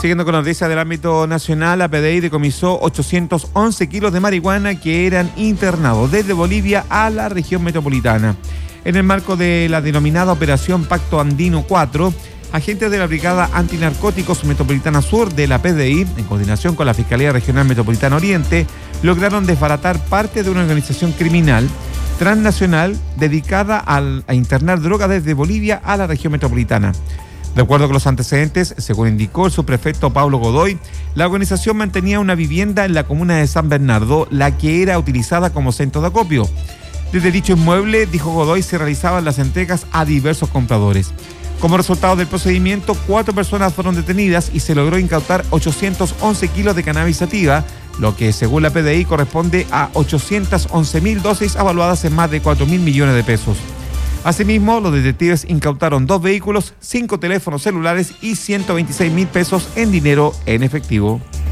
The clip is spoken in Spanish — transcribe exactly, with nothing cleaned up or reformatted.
Siguiendo con la noticia del ámbito nacional, la P D I decomisó ochocientos once kilos de marihuana que eran internados desde Bolivia a la región metropolitana. En el marco de la denominada Operación Pacto Andino cuatro, agentes de la Brigada Antinarcóticos Metropolitana Sur de la P D I, en coordinación con la Fiscalía Regional Metropolitana Oriente, lograron desbaratar parte de una organización criminal transnacional dedicada al, a internar droga desde Bolivia a la región metropolitana. De acuerdo con los antecedentes, según indicó el subprefecto Pablo Godoy, la organización mantenía una vivienda en la comuna de San Bernardo, la que era utilizada como centro de acopio. Desde dicho inmueble, dijo Godoy, se realizaban las entregas a diversos compradores. Como resultado del procedimiento, cuatro personas fueron detenidas y se logró incautar ochocientos once kilos de cannabis sativa, lo que según la P D I corresponde a ochocientas once mil dosis evaluadas en más de cuatro mil millones de pesos. Asimismo, los detectives incautaron dos vehículos, cinco teléfonos celulares y ciento veintiséis mil pesos en dinero en efectivo.